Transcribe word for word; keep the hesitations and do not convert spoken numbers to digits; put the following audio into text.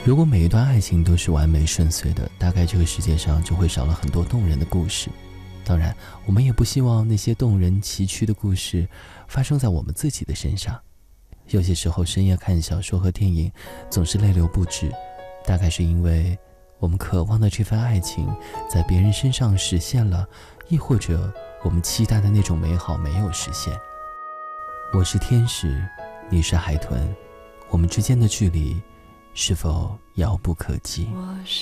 如果每一段爱情都是完美顺遂的，大概这个世界上就会少了很多动人的故事。当然，我们也不希望那些动人崎岖的故事发生在我们自己的身上。有些时候深夜看小说和电影总是泪流不止，大概是因为我们渴望的这份爱情在别人身上实现了，亦或者我们期待的那种美好没有实现。我是天使，你是海豚，我们之间的距离是否遥不可及？ 我是